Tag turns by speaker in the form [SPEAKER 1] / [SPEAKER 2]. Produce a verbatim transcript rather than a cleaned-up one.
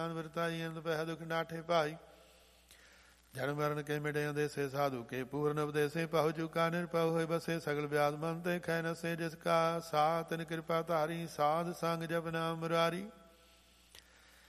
[SPEAKER 1] ਵਰਤਾਈ ਅੰਤ ਪਹਿ ਦੁਖ ਨਾਠੇ ਭਾਈ। ਜਨਮ ਮਰਨ ਕੇ ਮਿਟੇ ਅੰਦੇਸੇ ਸਾਧੂ ਕੇ ਪੂਰਨ ਉਪਦੇਸੇ ਪਾਹੁ ਚੁਕਾ ਨਿਰਭਉ ਹੋਇ ਬਸੇ ਸਗਲ ਵਿਆਦ ਮਨ ਤੇ ਖੈ ਨਸੇ ਜਿਸ ਕਾ ਸਾ ਤਿਨ ਕਿਰਪਾ ਧਾਰੀ। ਸਾਧ ਸੰਗ ਜਪ ਨਾਮ ਮੁਰਾਰੀ।